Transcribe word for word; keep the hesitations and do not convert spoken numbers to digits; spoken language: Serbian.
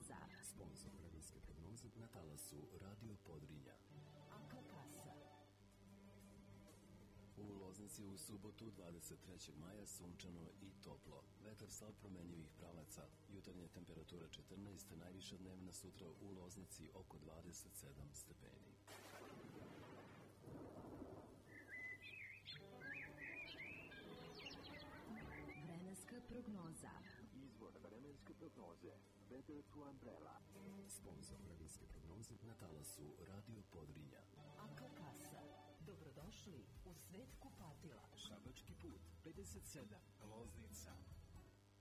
prognoza. Sponsor vremenske prognoze na talasu Radio Podrinja. Aka kasa. U Loznici u subotu dvadeset trećeg maja sunčano i toplo. Vetar slab promenjivih pravaca. Jutarnje temperatura četrnaest, najviša dnevna sutra u Loznici oko dvadeset sedam stepeni. Vremenska prognoza. Izvor vremenske prognoze. Weather to Umbrella. Sponsor vremenske prognoze na talasu Radio Podrinja. Aka kasa. Dobrodošli u svet kupatila. Šabački put, pedeset sedam, Loznica.